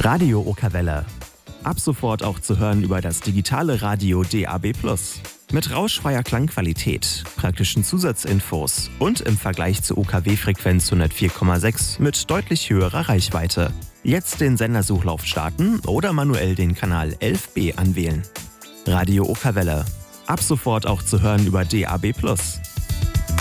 Radio Okerwelle. Ab sofort auch zu hören über das digitale Radio DAB+. Mit rauschfreier Klangqualität, praktischen Zusatzinfos und im Vergleich zur UKW-Frequenz 104,6 mit deutlich höherer Reichweite. Jetzt den Sendersuchlauf starten oder manuell den Kanal 11b anwählen. Radio Okerwelle. Ab sofort auch zu hören über DAB+.